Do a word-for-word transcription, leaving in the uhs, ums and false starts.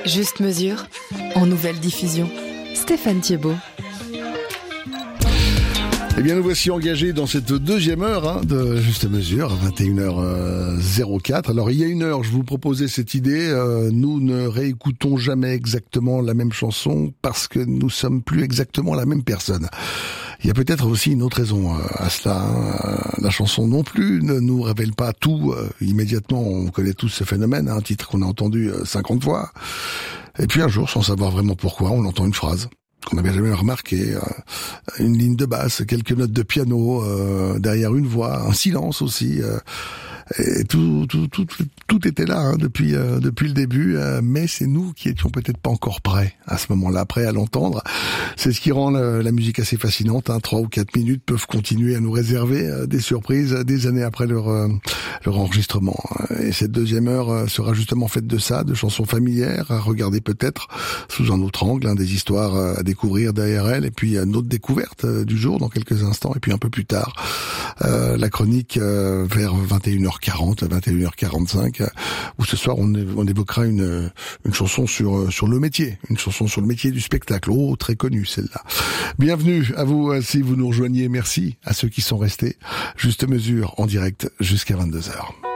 Juste mesure, en nouvelle diffusion. Stéphane Thiebaud. Eh bien, nous voici engagés dans cette deuxième heure hein, de Juste Mesure, à vingt et une heures zéro quatre. Alors, il y a une heure, je vous proposais cette idée. Euh, nous ne réécoutons jamais exactement la même chanson parce que nous sommes plus exactement la même personne. Il y a peut-être aussi une autre raison à cela. Hein. La chanson non plus ne nous révèle pas tout euh, immédiatement. On connaît tous ce phénomène, hein, un titre qu'on a entendu cinquante fois. Et puis un jour, sans savoir vraiment pourquoi, on entend une phrase qu'on n'avait jamais remarqué, euh, une ligne de basse, quelques notes de piano, euh, derrière une voix, un silence aussi. Euh, et tout, tout, tout, tout était là hein, depuis, euh, depuis le début, euh, mais c'est nous qui étions peut-être pas encore prêts à ce moment-là, prêts à l'entendre. C'est ce qui rend la, la musique assez fascinante. Hein. Trois ou quatre minutes peuvent continuer à nous réserver euh, des surprises des années après leur, euh, leur enregistrement. Et cette deuxième heure euh, sera justement faite de ça, de chansons familières à regarder peut-être sous un autre angle, hein, des histoires euh, à découvrir derrière elles, et puis une autre découverte euh, du jour dans quelques instants, et puis un peu plus tard, euh, la chronique euh, vers vingt et une heures quarante, vingt et une heures quarante-cinq, où ce soir on, on évoquera une, une chanson sur, sur le métier, une chanson sur le métier du spectacle. Oh, très connue celle-là. Bienvenue à vous si vous nous rejoignez. Merci à ceux qui sont restés. Juste Mesure en direct jusqu'à vingt-deux heures.